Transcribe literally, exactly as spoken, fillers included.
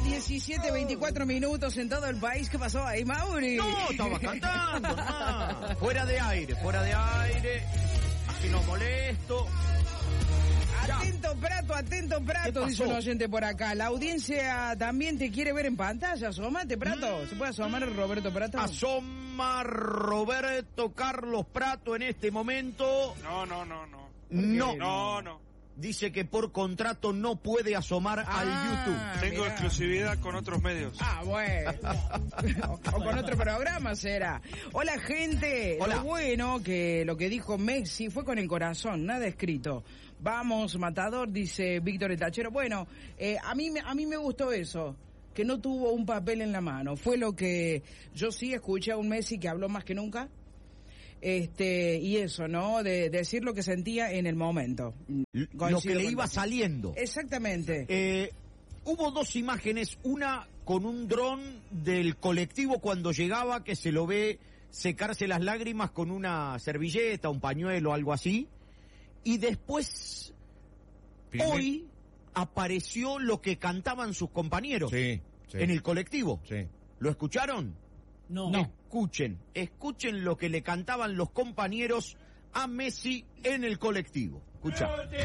diecisiete, veinticuatro minutos en todo el país. ¿Qué pasó ahí, Mauri? No, estaba cantando. No. Fuera de aire, fuera de aire. Así no molesto. Atento, Prato, atento, Prato, dice un oyente por acá. La audiencia también te quiere ver en pantalla. Asómate, Prato. ¿Se puede asomar Roberto Prato? Asoma Roberto Carlos Prato en este momento. No, no, no, no. No. No, no. Dice que por contrato no puede asomar Ah, al YouTube. Tengo mirá. exclusividad con otros medios. Ah, bueno. O con otro programa será. Hola, gente. Hola. Lo bueno que lo que dijo Messi fue con el corazón, nada escrito. Vamos, matador, dice Víctor el Tachero. Bueno, eh, a mí me- a mí me gustó eso, que no tuvo un papel en la mano. Fue lo que yo sí escuché a un Messi que habló más que nunca. Este, y eso, ¿no? De, de decir lo que sentía en el momento. Lo Coincido que le con iba Tati. saliendo. Exactamente. Eh, hubo dos imágenes, una con un dron del colectivo cuando llegaba, que se lo ve secarse las lágrimas con una servilleta, un pañuelo, algo así. Y después, Primer- hoy, apareció lo que cantaban sus compañeros Sí, sí. en el colectivo. Sí. ¿Lo escucharon? No. Escuchen, escuchen lo que le cantaban los compañeros a Messi en el colectivo. Escucha.